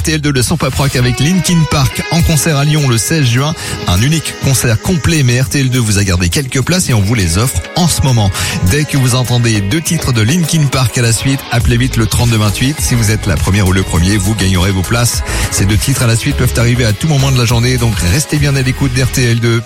RTL2 de Sampa Proc avec Linkin Park en concert à Lyon le 16 juin. Un unique concert complet, mais RTL2 vous a gardé quelques places et on vous les offre en ce moment. Dès que vous entendez 2 titres de Linkin Park à la suite, appelez vite le 3228. Si vous êtes la première ou le premier, vous gagnerez vos places. Ces 2 titres à la suite peuvent arriver à tout moment de la journée, donc restez bien à l'écoute d'RTL2.